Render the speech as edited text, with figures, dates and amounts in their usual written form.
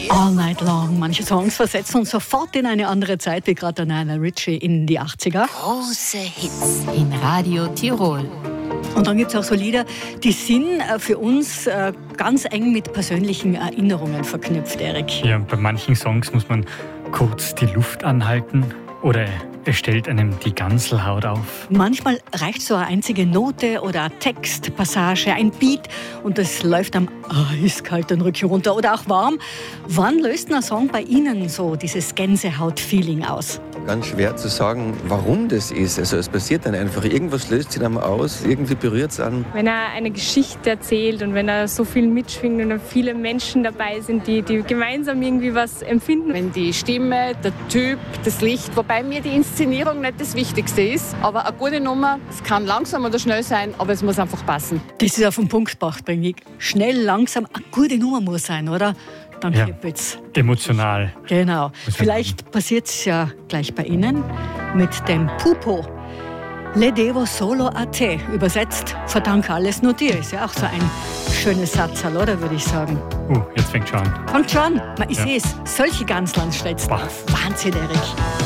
All Night Long. Manche Songs versetzen uns sofort in eine andere Zeit, wie gerade Lionel Richie in die 80er. Große Hits in Radio Tirol. Und dann gibt es auch so Lieder, die sind für uns ganz eng mit persönlichen Erinnerungen verknüpft, Erik. Ja, bei manchen Songs muss man kurz die Luft anhalten oder es stellt einem die Ganselhaut auf. Manchmal reicht so eine einzige Note oder eine Textpassage, ein Beat und das läuft am eiskalt den Rücken runter oder auch warm. Wann löst ein Song bei Ihnen so dieses Gänsehaut-Feeling aus? Ganz schwer zu sagen, warum das ist. Also es passiert dann einfach. Irgendwas löst sich dann aus, irgendwie berührt es an. Wenn er eine Geschichte erzählt und wenn er so viel mitschwingt und viele Menschen dabei sind, die gemeinsam irgendwie was empfinden. Wenn die Stimme, der Typ, das Licht, wobei mir die Inszenierung nicht das Wichtigste ist, aber eine gute Nummer, es kann langsam oder schnell sein, aber es muss einfach passen. Das ist auf den Punkt gebracht, bringe ich. Schnell, langsam, eine gute Nummer muss sein, oder? Dann Ja, kribbelt's. emotional. Genau. Vielleicht passiert es ja gleich bei Ihnen mit dem Pupo. Le devo solo a te. Übersetzt, verdanke alles nur dir. Ist ja auch so ein schönes Satzal, oder, würde ich sagen. Jetzt fängt schon an. Kommt schon. Ich Ja. sehe es. Solche Ganzlandstädte. Bah. Wahnsinn, Erik.